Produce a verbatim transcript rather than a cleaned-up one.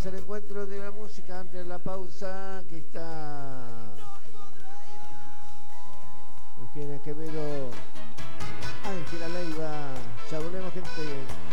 al encuentro de la música antes de la pausa, que está Eugenia Quevedo, Ángela Leiva. Ya volvemos, gente.